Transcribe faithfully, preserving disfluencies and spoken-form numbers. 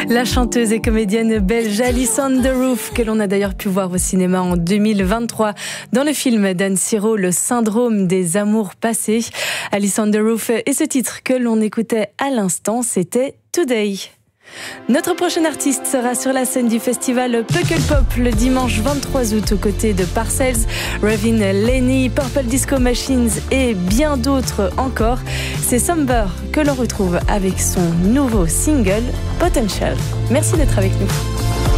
La chanteuse et comédienne belge Alice on the Roof, que l'on a d'ailleurs pu voir au cinéma en deux mille vingt-trois dans le film d'Anne Siro, Le syndrome des amours passés. Alice on the Roof et ce titre que l'on écoutait à l'instant, c'était Today. Notre prochain artiste sera sur la scène du festival Puckle Pop le dimanche vingt-trois août aux côtés de Parcells, Ravin Lenny, Purple Disco Machines et bien d'autres encore. C'est Somber que l'on retrouve avec son nouveau single Potential. Merci d'être avec nous.